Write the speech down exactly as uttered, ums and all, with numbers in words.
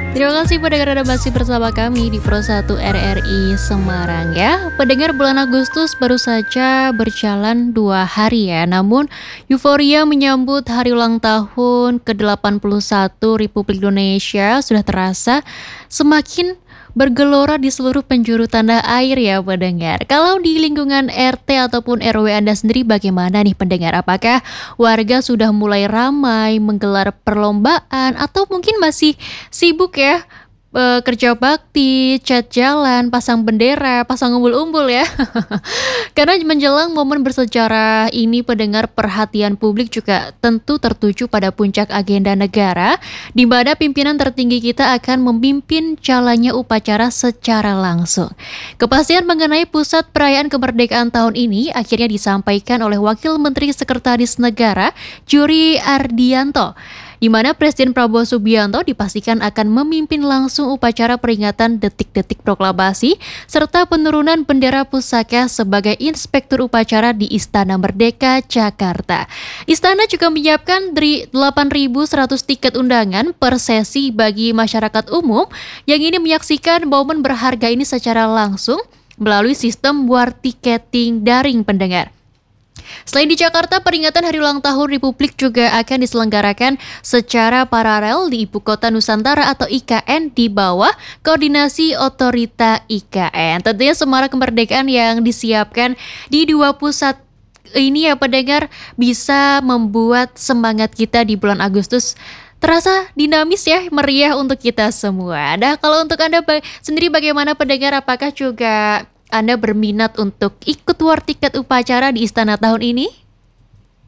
Terima kasih pendengar Anda masih bersama kami di Pro satu R R I Semarang ya. Pendengar, bulan Agustus baru saja berjalan dua hari ya. Namun euforia menyambut hari ulang tahun ke delapan puluh satu Republik Indonesia sudah terasa semakin bergelora di seluruh penjuru tanah air ya pendengar. Kalau di lingkungan R T ataupun R W Anda sendiri bagaimana nih pendengar? Apakah warga sudah mulai ramai menggelar perlombaan atau mungkin masih sibuk ya, eee, kerja bakti, cat jalan, pasang bendera, pasang umbul-umbul ya? Karena menjelang momen bersejarah ini pendengar, perhatian publik juga tentu tertuju pada puncak agenda negara, di mana pimpinan tertinggi kita akan memimpin jalannya upacara secara langsung. Kepastian mengenai pusat perayaan kemerdekaan tahun ini akhirnya disampaikan oleh Wakil Menteri Sekretaris Negara, Juri Ardianto, di mana Presiden Prabowo Subianto dipastikan akan memimpin langsung upacara peringatan detik-detik proklamasi serta penurunan bendera pusaka sebagai inspektur upacara di Istana Merdeka, Jakarta. Istana juga menyiapkan dari delapan ribu seratus tiket undangan per sesi bagi masyarakat umum yang ingin menyaksikan momen berharga ini secara langsung melalui sistem war tiketing daring pendengar. Selain di Jakarta, peringatan Hari Ulang Tahun Republik juga akan diselenggarakan secara paralel di Ibu Kota Nusantara atau I K N di bawah koordinasi Otorita I K N. Tentunya semarak kemerdekaan yang disiapkan di dua pusat ini ya pendengar bisa membuat semangat kita di bulan Agustus terasa dinamis ya, meriah untuk kita semua. Nah, kalau untuk Anda ba- sendiri bagaimana pendengar? Apakah juga Anda berminat untuk ikut war tiket upacara di istana tahun ini?